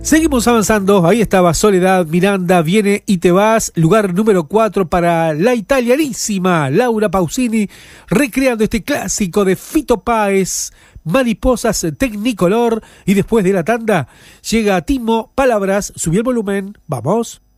Seguimos avanzando, ahí estaba Soledad Miranda, Viene y te vas, lugar número 4 para la italianísima Laura Pausini, recreando este clásico de Fito Páez, Mariposas Tecnicolor, y después de la tanda llega Timo Palabras, subí el volumen, vamos.